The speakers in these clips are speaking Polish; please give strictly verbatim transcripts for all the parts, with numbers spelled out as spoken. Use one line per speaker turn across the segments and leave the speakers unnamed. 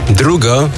Druga.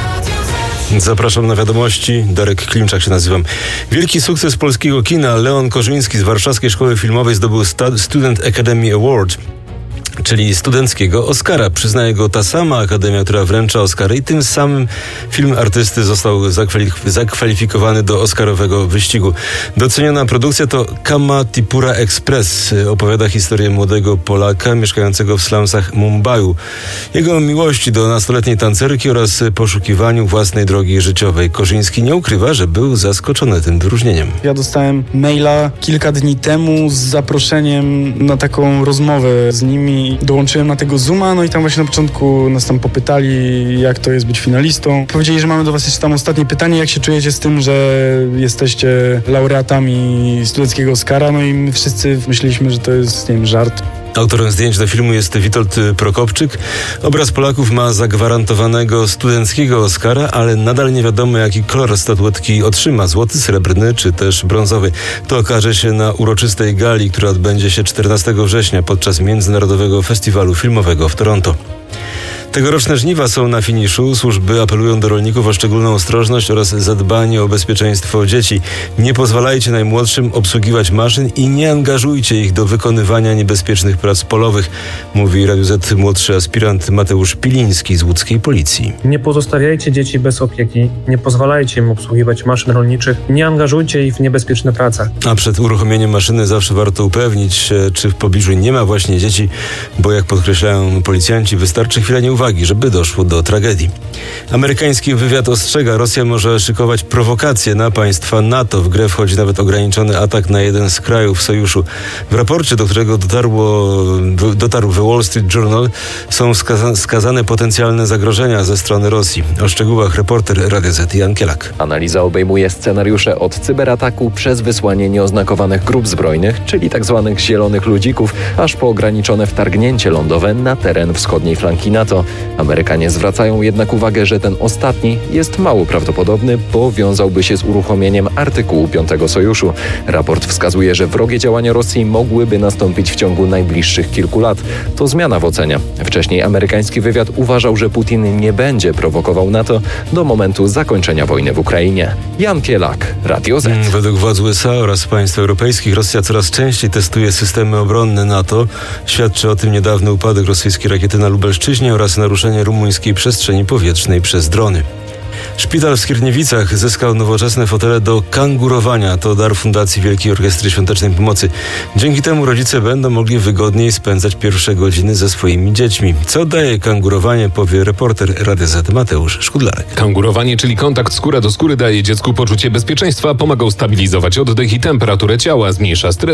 Zapraszam na wiadomości. Darek Klimczak się nazywam. Wielki sukces polskiego kina. Leon Korzyński z Warszawskiej Szkoły Filmowej zdobył Student Academy Award, czyli studenckiego Oscara. Przyznaje go ta sama akademia, która wręcza Oscary, i tym samym film artysty został zakwalif- zakwalifikowany do oscarowego wyścigu. Doceniona produkcja to Kama-Tripura Express. Opowiada historię młodego Polaka mieszkającego w slumsach Mumbaiu, jego miłości do nastoletniej tancerki oraz poszukiwaniu własnej drogi życiowej. Korzyński nie ukrywa, że był zaskoczony tym wyróżnieniem.
Ja dostałem maila kilka dni temu z zaproszeniem na taką rozmowę z nimi. Dołączyłem na tego Zooma, no i tam właśnie na początku nas tam popytali, jak to jest być finalistą. Powiedzieli, że mamy do was jeszcze tam ostatnie pytanie, jak się czujecie z tym, że jesteście laureatami studenckiego Oscara, no i my wszyscy myśleliśmy, że to jest, nie wiem, żart.
Autorem zdjęć do filmu jest Witold Prokopczyk. Obraz Polaków ma zagwarantowanego studenckiego Oscara, ale nadal nie wiadomo, jaki kolor statuetki otrzyma. Złoty, srebrny czy też brązowy. To okaże się na uroczystej gali, która odbędzie się czternastego września podczas Międzynarodowego Festiwalu Filmowego w Toronto. Tegoroczne żniwa są na finiszu. Służby apelują do rolników o szczególną ostrożność oraz zadbanie o bezpieczeństwo dzieci. Nie pozwalajcie najmłodszym obsługiwać maszyn i nie angażujcie ich do wykonywania niebezpiecznych prac polowych, mówi Radiu Z młodszy aspirant Mateusz Piliński z łódzkiej policji.
Nie pozostawiajcie dzieci bez opieki, nie pozwalajcie im obsługiwać maszyn rolniczych, nie angażujcie ich w niebezpieczne prace.
A przed uruchomieniem maszyny zawsze warto upewnić się, czy w pobliżu nie ma właśnie dzieci, bo jak podkreślają policjanci, wystarczy chwila nieuwagi, żeby doszło do tragedii. Amerykański wywiad ostrzega, Rosja może szykować prowokacje na państwa NATO. W grę wchodzi nawet ograniczony atak na jeden z krajów sojuszu. W raporcie, do którego dotarło, dotarł The Wall Street Journal, są wskaza- skazane potencjalne zagrożenia ze strony Rosji. O szczegółach reporter Radia Z Jan Kielak.
Analiza obejmuje scenariusze od cyberataku przez wysłanie nieoznakowanych grup zbrojnych, czyli tzw. zielonych ludzików, aż po ograniczone wtargnięcie lądowe na teren wschodniej flanki NATO. Amerykanie zwracają jednak uwagę, że ten ostatni jest mało prawdopodobny, bo wiązałby się z uruchomieniem artykułu piątego Sojuszu. Raport wskazuje, że wrogie działania Rosji mogłyby nastąpić w ciągu najbliższych kilku lat. To zmiana w ocenie. Wcześniej amerykański wywiad uważał, że Putin nie będzie prowokował NATO do momentu zakończenia wojny w Ukrainie. Jan Kielak, Radio Z.
Według władz U S A oraz państw europejskich Rosja coraz częściej testuje systemy obronne NATO. Świadczy o tym niedawny upadek rosyjskiej rakiety na Lubelszczyźnie oraz naruszenie rumuńskiej przestrzeni powietrznej przez drony. Szpital w Skierniewicach zyskał nowoczesne fotele do kangurowania. To dar Fundacji Wielkiej Orkiestry Świątecznej Pomocy. Dzięki temu rodzice będą mogli wygodniej spędzać pierwsze godziny ze swoimi dziećmi. Co daje kangurowanie, powie reporter Radia Z Mateusz Szkudlarek.
Kangurowanie, czyli kontakt skóra do skóry, daje dziecku poczucie bezpieczeństwa, pomaga ustabilizować oddech i temperaturę ciała, zmniejsza stres